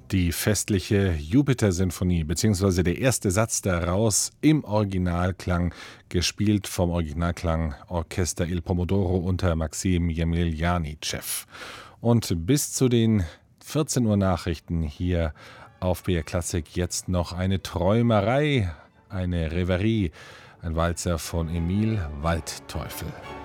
Die festliche Jupiter-Sinfonie, beziehungsweise der erste Satz daraus im Originalklang, gespielt vom Originalklang-Orchester Il Pomodoro unter Maxim Jemiljanitschew. Und bis zu den 14 Uhr Nachrichten hier auf BR Klassik jetzt noch eine Träumerei, eine Reverie, ein Walzer von Emil Waldteufel.